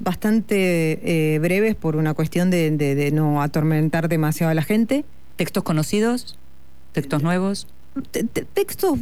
bastante breves por una cuestión de no atormentar demasiado a la gente. ¿Textos conocidos? ¿Textos nuevos? Textos,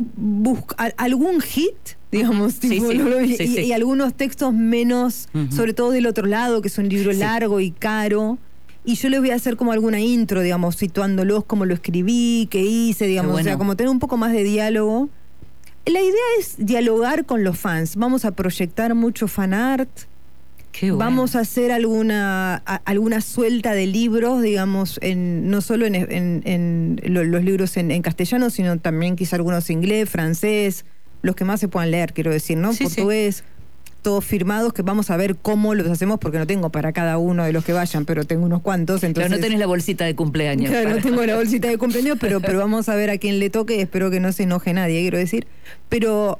algún hit, digamos, tipo, y algunos textos menos, sobre todo del otro lado, que es un libro largo y caro. Y yo les voy a hacer como alguna intro, digamos, situándolos, cómo lo escribí, qué hice, digamos, o sea, como tener un poco más de diálogo. La idea es dialogar con los fans. Vamos a proyectar mucho fanart. Vamos a hacer alguna suelta de libros, digamos, no solo en los libros en castellano, sino también quizá algunos inglés, francés, los que más se puedan leer, quiero decir, ¿no? Portugués. Todos firmados, que vamos a ver cómo los hacemos, porque no tengo para cada uno de los que vayan, pero tengo unos cuantos. Entonces, pero no tenés la bolsita de cumpleaños. Claro, no tengo la bolsita de cumpleaños, pero vamos a ver a quién le toque. Espero que no se enoje nadie, quiero decir. Pero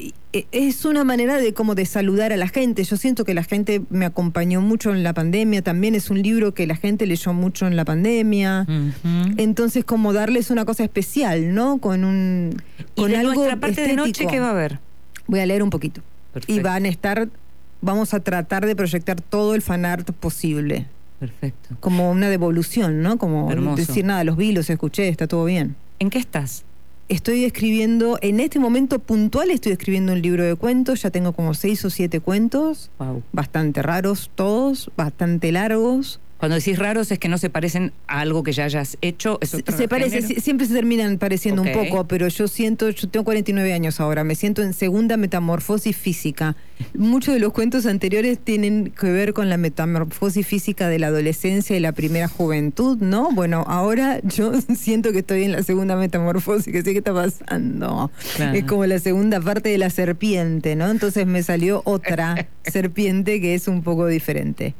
es una manera de saludar a la gente. Yo siento que la gente me acompañó mucho en la pandemia. También es un libro que la gente leyó mucho en la pandemia. Entonces, como darles una cosa especial, ¿no? Con algo nuestra parte estético. De noche, ¿qué va a haber? Voy a leer un poquito. Perfecto. Y vamos a tratar de proyectar todo el fanart posible. Perfecto. Como una devolución, ¿no? Como hermoso. Decir nada, los vi, los escuché, está todo bien. ¿En qué estás? Estoy escribiendo, en este momento puntual, estoy escribiendo un libro de cuentos. Ya tengo como 6 o 7 cuentos. Wow. Bastante raros todos, bastante largos. Cuando decís raros es que no se parecen a algo que ya hayas hecho. ¿Es otro se parece, siempre se terminan pareciendo un poco, pero yo tengo 49 años ahora, me siento en segunda metamorfosis física. Muchos de los cuentos anteriores tienen que ver con la metamorfosis física de la adolescencia y la primera juventud, ¿no? Bueno, ahora yo siento que estoy en la segunda metamorfosis, que sé qué está pasando. Claro. Es como la segunda parte de la serpiente, ¿no? Entonces me salió otra serpiente que es un poco diferente.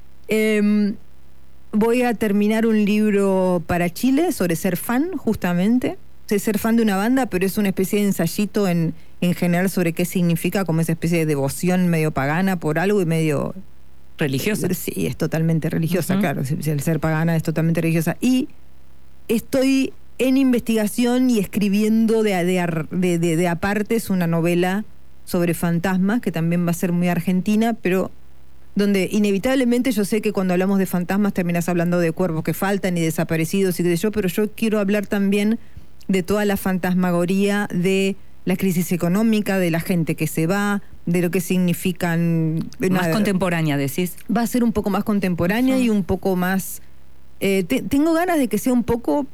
Voy a terminar un libro para Chile sobre ser fan, justamente. Sé ser fan de una banda, pero es una especie de ensayito en general sobre qué significa, como esa especie de devoción medio pagana por algo y medio... ¿Religiosa? Sí, es totalmente religiosa, claro. El ser pagana es totalmente religiosa. Y estoy en investigación y escribiendo de apartes una novela sobre fantasmas, que también va a ser muy argentina, pero... donde inevitablemente yo sé que cuando hablamos de fantasmas terminas hablando de cuerpos que faltan y desaparecidos y qué sé yo, pero yo quiero hablar también de toda la fantasmagoría de la crisis económica, de la gente que se va, de lo que significan... Más contemporánea, decís. Va a ser un poco más contemporánea y un poco más... tengo ganas de que sea un poco...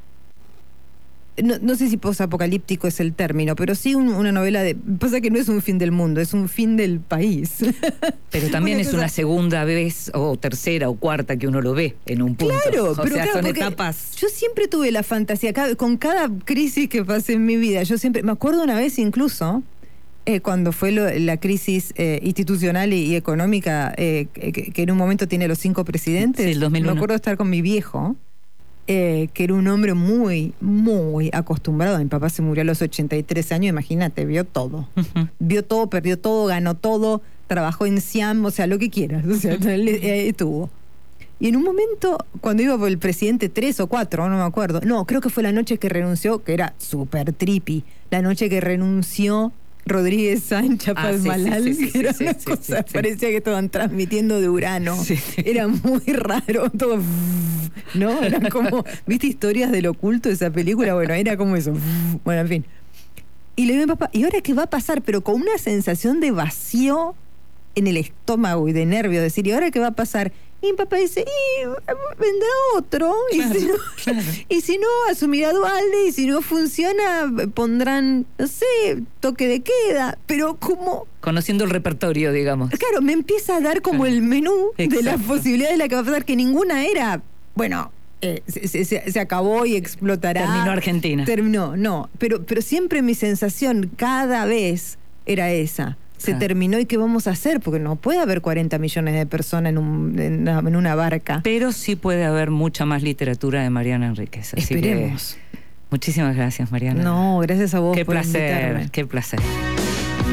No sé si posapocalíptico es el término, pero sí una novela pasa que no es un fin del mundo, es un fin del país. Pero también es una segunda vez, o tercera, o cuarta que uno lo ve en un punto. Claro, pero claro, son etapas. Yo siempre tuve la fantasía, con cada crisis que pasé en mi vida, me acuerdo una vez incluso, cuando fue la crisis institucional y económica, que en un momento tiene los 5 presidentes. Sí, el 2001. Me acuerdo de estar con mi viejo, que era un hombre muy, muy acostumbrado. Mi papá se murió a los 83 años, imagínate, vio todo. Vio todo, perdió todo, ganó todo, trabajó en Siam, o sea, lo que quieras. O sea, estuvo. Y en un momento, cuando iba por el presidente 3 o 4, no me acuerdo. No, creo que fue la noche que renunció, que era súper trippy. La noche que renunció Rodríguez Sánchez Palmalal, que era una cosa, parecía que estaban transmitiendo de Urano. Era muy raro, todo, ¿no? Eran como, ¿viste historias del oculto de esa película? Bueno, era como eso. Bueno, en fin. Y le digo a mi papá, ¿y ahora qué va a pasar? Pero con una sensación de vacío en el estómago y de nervio, decir, ¿y ahora qué va a pasar? Y mi papá dice, vendrá otro, claro, y si no, asumirá Duhalde, y si no funciona, pondrán, no sé, toque de queda, pero como... Conociendo el repertorio, digamos. Claro, me empieza a dar como el menú de las posibilidades de la que va a pasar, que ninguna era, bueno, se acabó y explotará. Terminó Argentina. Terminó, no, pero siempre mi sensación cada vez era esa. Se terminó y ¿qué vamos a hacer? Porque no puede haber 40 millones de personas en una barca. Pero sí puede haber mucha más literatura de Mariana Enríquez. Esperemos. Muchísimas gracias, Mariana. No, gracias a vos por invitarme. Qué placer.